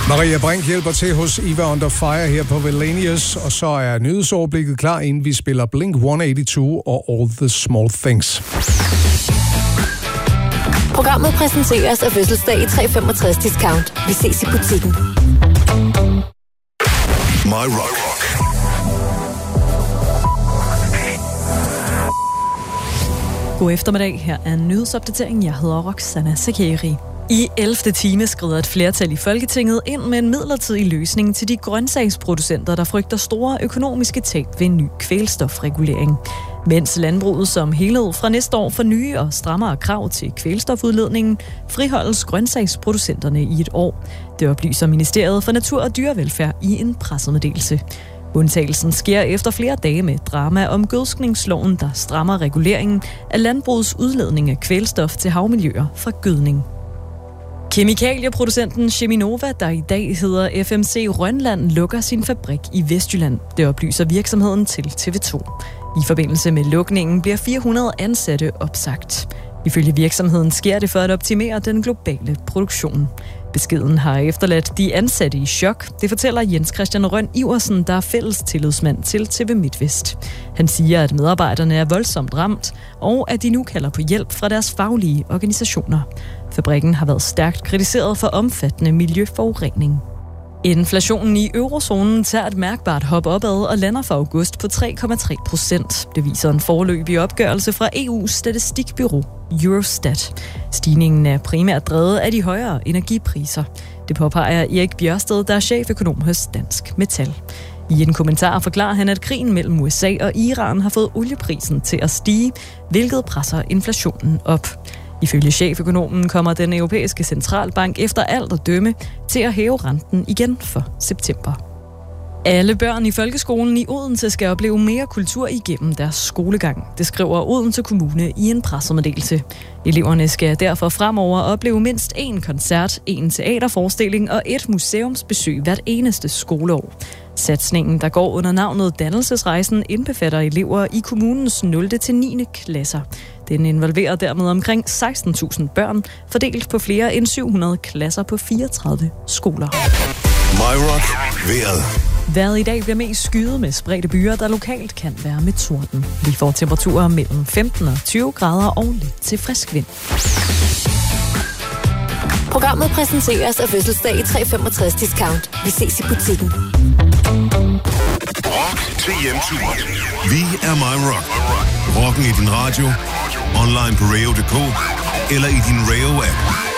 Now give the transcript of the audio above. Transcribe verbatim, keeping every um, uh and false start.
Maria Brink hjælper til hos Eva Under Fire her på Wallenius, og så er nyhedsoverblikket klar, inden vi spiller Blink et otte to og All the Small Things. Programmet præsenteres af fødselsdag i tre femogtres discount. Vi ses i butikken. My Rock. God eftermiddag. Her er en nyhedsopdatering. Jeg hedder Roxana Sakeri. I ellevte time skrider et flertal i Folketinget ind med en midlertidig løsning til de grøntsagsproducenter, der frygter store økonomiske tab ved en ny kvælstofregulering. Mens landbruget som helhed fra næste år får nye og strammere krav til kvælstofudledningen, friholdes grøntsagsproducenterne i et år. Det oplyser Ministeriet for Natur og Dyrevelfærd i en pressemeddelelse. Undtagelsen sker efter flere dage med drama om gødskningsloven, der strammer reguleringen af landbrugets udledning af kvælstof til havmiljøer fra gødning. Kemikalieproducenten Cheminova, der i dag hedder F M C Rønland, lukker sin fabrik i Vestjylland. Det oplyser virksomheden til T V to. I forbindelse med lukningen bliver fire hundrede ansatte opsagt. Ifølge virksomheden sker det for at optimere den globale produktion. Beskeden har efterladt de ansatte i chok. Det fortæller Jens Christian Røn Iversen, der er fælles tillidsmand til T V MidtVest. Han siger, at medarbejderne er voldsomt ramt, og at de nu kalder på hjælp fra deres faglige organisationer. Fabrikken har været stærkt kritiseret for omfattende miljøforurening. Inflationen i eurozonen tager et mærkbart hop opad og lander for august på tre komma tre procent. Det viser en foreløbig opgørelse fra E U's statistikbureau Eurostat. Stigningen er primært drevet af de højere energipriser. Det påpeger Erik Bjørsted, der er cheføkonom hos Dansk Metal. I en kommentar forklarer han, at krigen mellem U S A og Iran har fået olieprisen til at stige, hvilket presser inflationen op. Ifølge cheføkonomen kommer den europæiske centralbank efter alt at dømme til at hæve renten igen for september. Alle børn i folkeskolen i Odense skal opleve mere kultur igennem deres skolegang. Det skriver Odense Kommune i en pressemeddelelse. Eleverne skal derfor fremover opleve mindst én koncert, en teaterforestilling og et museumsbesøg hvert eneste skoleår. Satsningen, der går under navnet Dannelsesrejsen, indbefatter elever i kommunens nul til niende klasser. Den involverer dermed omkring seksten tusind børn, fordelt på flere end syv hundrede klasser på fireogtredive skoler. My Rock. Vejret. Vejret i dag bliver mest skyet med spredte byer, der lokalt kan være med torden. Vi får temperaturer mellem femten og tyve grader og lidt til frisk vind. Programmet præsenteres af fødselsdag i tre femogtres discount. Vi ses i butikken. Rock til hjemturen. Vi er My Rock. Rocken i din radio, online på radio punktum d k eller i din Radio-app.